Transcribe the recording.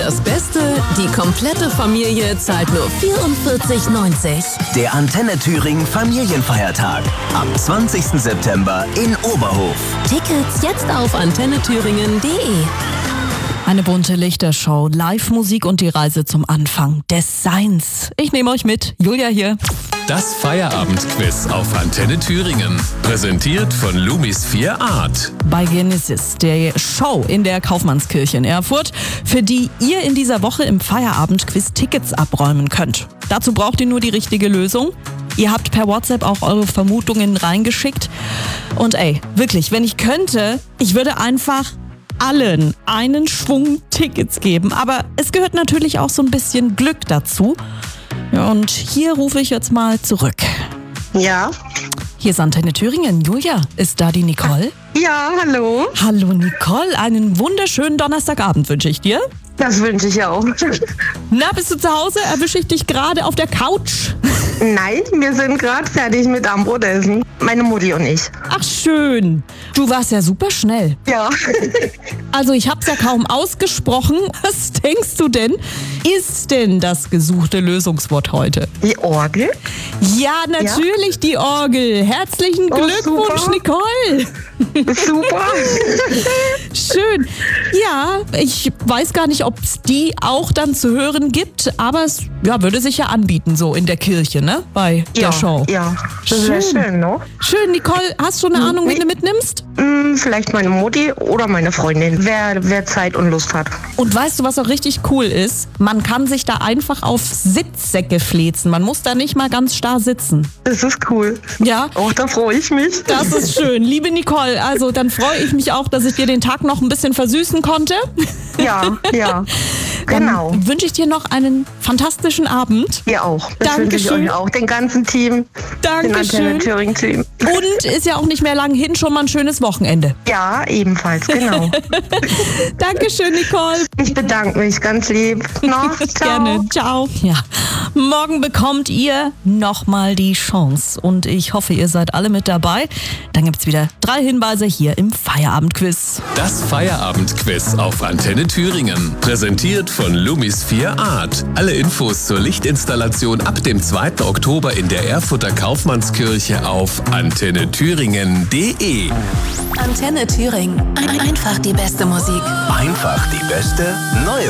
Das Beste, die komplette Familie zahlt nur 44,90. Der Antenne Thüringen Familienfeiertag am 20. September in Oberhof. Tickets jetzt auf antennethüringen.de. Eine bunte Lichtershow, Live-Musik und die Reise zum Anfang des Seins. Ich nehme euch mit. Julia hier. Das Feierabendquiz auf Antenne Thüringen. Präsentiert von Lumis 4 Art. Bei Genesis, der Show in der Kaufmannskirche in Erfurt, für die ihr in dieser Woche im Feierabendquiz Tickets abräumen könnt. Dazu braucht ihr nur die richtige Lösung. Ihr habt per WhatsApp auch eure Vermutungen reingeschickt. Und wirklich, wenn ich könnte, ich würde einfach allen einen Schwung Tickets geben. Aber es gehört natürlich auch so ein bisschen Glück dazu. Ja, und hier rufe ich jetzt mal zurück. Ja. Hier ist Antenne Thüringen. Julia, ist da die Nicole? Ja, hallo. Hallo Nicole, einen wunderschönen Donnerstagabend wünsche ich dir. Das wünsche ich auch. Na, bist du zu Hause? Erwische ich dich gerade auf der Couch? Nein, wir sind gerade fertig mit Abendbrotessen. Meine Mutti und ich. Ach schön. Du warst ja super schnell. Ja. Also ich hab's ja kaum ausgesprochen. Was denkst du denn? Ist denn das gesuchte Lösungswort heute? Die Orgel? Ja, natürlich die Orgel. Herzlichen Glückwunsch, super. Nicole. Super. Schön. Ja, ich weiß gar nicht, ob es die auch dann zu hören gibt, aber es würde sich ja anbieten, so in der Kirche, ne? Bei der Show. Ja, das wäre schön, ne? Schön, Nicole. Hast du eine Ahnung, wen du mitnimmst? Vielleicht meine Mutti oder meine Freundin, wer Zeit und Lust hat. Und weißt du, was auch richtig cool ist? Man kann sich da einfach auf Sitzsäcke flezen. Man muss da nicht mal ganz starr sitzen. Das ist cool. Ja. Oh, da freue ich mich. Das ist schön. Liebe Nicole, also dann freue ich mich auch, dass ich dir den Tag noch ein bisschen versüßen konnte. Ja. Genau. Dann wünsche ich dir noch einen fantastischen Abend. Ihr auch. Das wünsche ich euch auch. Den ganzen Team. Den Antenne Thüringen Team. Und ist ja auch nicht mehr lang hin, schon mal ein schönes Wochenende. Ja, ebenfalls, genau. Dankeschön, Nicole. Ich bedanke mich ganz lieb. Ciao. Gerne. Ciao. Ja. Morgen bekommt ihr nochmal die Chance. Und ich hoffe, ihr seid alle mit dabei. Dann gibt's wieder 3 Hinweise hier im Feierabendquiz. Das Feierabendquiz auf Antenne Thüringen. Präsentiert von Lumis 4 Art. Alle Infos zur Lichtinstallation ab dem 2. Oktober in der Erfurter Kaufmannskirche auf antennethüringen.de. Antenne Thüringen. Einfach die beste Musik. Einfach die beste neue